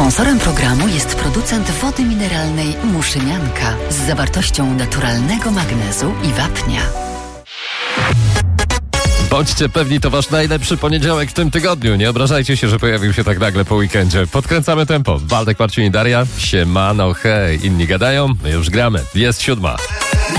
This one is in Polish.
Sponsorem programu jest producent wody mineralnej Muszynianka z zawartością naturalnego magnezu i wapnia. Bądźcie pewni, to wasz najlepszy poniedziałek w tym tygodniu. Nie obrażajcie się, że pojawił się tak nagle po weekendzie. Podkręcamy tempo. Waldek, Marcin i Daria. Siemano, hej. Inni gadają, my już gramy. Jest 7.